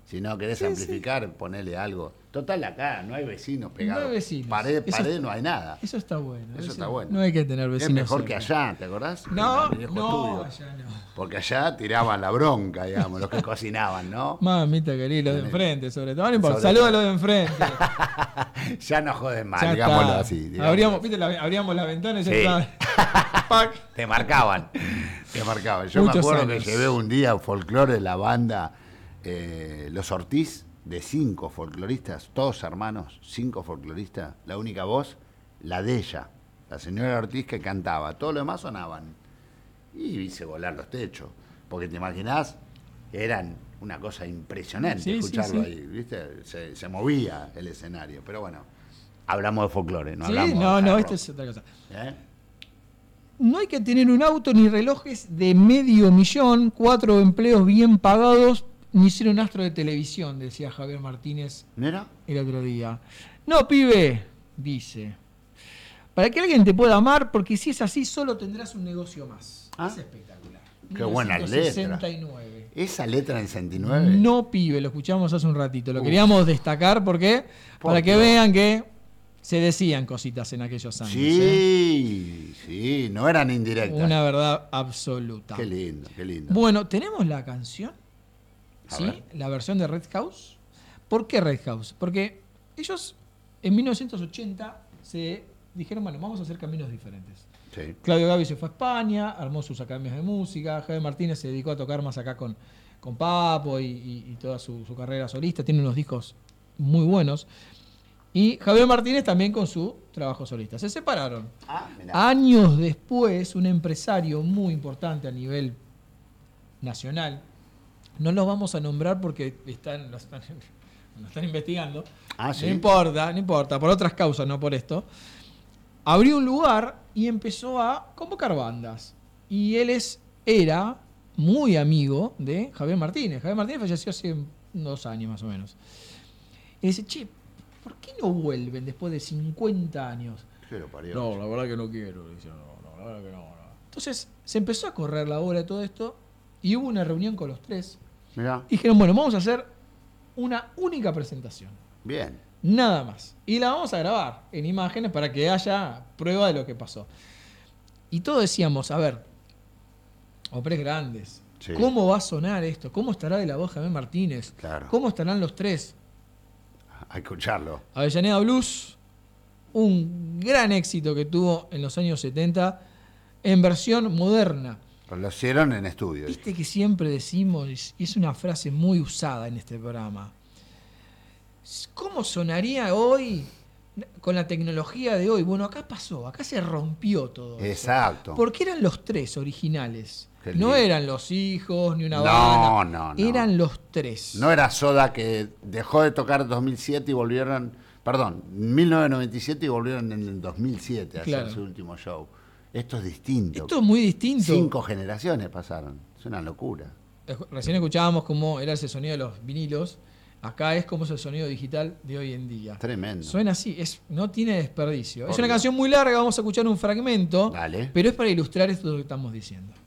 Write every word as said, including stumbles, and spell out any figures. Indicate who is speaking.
Speaker 1: Si no querés sí, amplificar, sí. ponele algo. Total, acá no hay vecinos pegados.
Speaker 2: No hay vecinos.
Speaker 1: Pared,
Speaker 2: eso
Speaker 1: pared
Speaker 2: está,
Speaker 1: no hay nada.
Speaker 2: Eso está bueno.
Speaker 1: Eso, eso
Speaker 2: está
Speaker 1: bueno.
Speaker 2: No hay que tener vecinos.
Speaker 1: Es mejor
Speaker 2: cerca.
Speaker 1: que allá, ¿te acordás?
Speaker 2: No, no,
Speaker 1: estudio.
Speaker 2: allá no.
Speaker 1: Porque allá tiraban la bronca, digamos, los que cocinaban, ¿no?
Speaker 2: Mamita querida, los de enfrente, sobre todo. No importa, saludos a los de enfrente.
Speaker 1: Ya no joden mal,
Speaker 2: ya
Speaker 1: digámoslo
Speaker 2: está.
Speaker 1: así. Digámoslo
Speaker 2: Abríamos,
Speaker 1: así.
Speaker 2: ¿viste? La, abríamos la ventana y
Speaker 1: sí.
Speaker 2: ya estaba.
Speaker 1: Te marcaban. Te marcaban. Yo
Speaker 2: Muchos
Speaker 1: me acuerdo
Speaker 2: años.
Speaker 1: que llevé un día folclore de la banda eh, Los Ortiz, de cinco folcloristas, todos hermanos, cinco folcloristas, la única voz, la de ella, la señora Ortiz que cantaba, todos los demás sonaban. Y hice volar los techos, porque te imaginás, eran una cosa impresionante
Speaker 2: sí,
Speaker 1: escucharlo
Speaker 2: sí, sí.
Speaker 1: ahí, ¿viste? Se, se movía el escenario, pero bueno, hablamos de folclore, no
Speaker 2: sí,
Speaker 1: hablamos
Speaker 2: no,
Speaker 1: de
Speaker 2: no, esto es otra cosa.
Speaker 1: ¿Eh?
Speaker 2: No hay que tener un auto ni relojes de medio millón, cuatro empleos bien pagados, ni ser un astro de televisión, decía Javier Martínez
Speaker 1: ¿Mira?
Speaker 2: el otro día. No, pibe, dice, para que alguien te pueda amar, porque si es así, solo tendrás un negocio más.
Speaker 1: ¿Ah?
Speaker 2: Es espectacular.
Speaker 1: Qué buena letra.
Speaker 2: sesenta y nueve.
Speaker 1: ¿Esa letra en sesenta y nueve?
Speaker 2: No, pibe, lo escuchamos hace un ratito. Lo
Speaker 1: Uf.
Speaker 2: queríamos destacar porque
Speaker 1: ¿Por
Speaker 2: para
Speaker 1: qué?
Speaker 2: que vean que se decían cositas en aquellos años.
Speaker 1: Sí,
Speaker 2: ¿eh?
Speaker 1: sí, no eran indirectas.
Speaker 2: Una verdad absoluta.
Speaker 1: Qué lindo, qué lindo.
Speaker 2: Bueno, tenemos la canción,
Speaker 1: A
Speaker 2: ¿sí?
Speaker 1: ver.
Speaker 2: La versión de Red House. ¿Por qué Red House? Porque ellos en mil novecientos ochenta se dijeron, bueno, vamos a hacer caminos diferentes.
Speaker 1: Sí.
Speaker 2: Claudio Gavi se fue a España, armó sus academias de música, Javier Martínez se dedicó a tocar más acá con, con Papo y, y, y toda su, su carrera solista, tiene unos discos muy buenos. Y Javier Martínez también con su trabajo solista. Se separaron.
Speaker 1: Ah, mirá.
Speaker 2: Años después, un empresario muy importante a nivel nacional, no los vamos a nombrar porque están, lo están, lo están investigando,
Speaker 1: Ah, ¿sí?
Speaker 2: no importa, no importa, por otras causas, no por esto, abrió un lugar y empezó a convocar bandas. Y él es, era muy amigo de Javier Martínez. Javier Martínez falleció hace dos años más o menos. Y dice, che, ¿por qué no vuelven después de cincuenta años?
Speaker 1: Qué lo parió.
Speaker 2: No, la verdad que no quiero. Dice, no, no, la verdad que no, no. Entonces se empezó a correr la bola de todo esto y hubo una reunión con los tres.
Speaker 1: Mirá,
Speaker 2: Y dijeron, bueno, vamos a hacer una única presentación.
Speaker 1: bien.
Speaker 2: Nada más. Y la vamos a grabar en imágenes para que haya prueba de lo que pasó. Y todos decíamos, a ver, hombres grandes,
Speaker 1: Sí.
Speaker 2: ¿cómo va a sonar esto? ¿Cómo estará de la voz Javier Martínez?
Speaker 1: Claro.
Speaker 2: ¿Cómo estarán los tres?
Speaker 1: A escucharlo.
Speaker 2: Avellaneda Blues, un gran éxito que tuvo en los años setenta en versión moderna.
Speaker 1: Lo hicieron en estudio.
Speaker 2: Viste que siempre decimos, y es una frase muy usada en este programa, ¿cómo sonaría hoy con la tecnología de hoy? Bueno, acá pasó, acá se rompió todo.
Speaker 1: Exacto.
Speaker 2: Eso. Porque eran los tres originales.
Speaker 1: Qué
Speaker 2: No
Speaker 1: lindo.
Speaker 2: eran los hijos ni una
Speaker 1: No,
Speaker 2: banda.
Speaker 1: no, no.
Speaker 2: Eran los tres.
Speaker 1: No era Soda que dejó de tocar en dos mil siete y volvieron, perdón, mil novecientos noventa y siete y volvieron en el dos mil siete a
Speaker 2: Claro.
Speaker 1: hacer su último show. Esto es distinto.
Speaker 2: Esto es muy distinto.
Speaker 1: Cinco generaciones pasaron. Es una locura.
Speaker 2: Recién escuchábamos cómo era ese sonido de los vinilos. Acá es como es el sonido digital de hoy en día.
Speaker 1: Tremendo.
Speaker 2: Suena así, es, no tiene desperdicio.
Speaker 1: Por
Speaker 2: es una
Speaker 1: Dios.
Speaker 2: canción muy larga, vamos a escuchar un fragmento,
Speaker 1: Dale.
Speaker 2: pero es para ilustrar esto que estamos diciendo.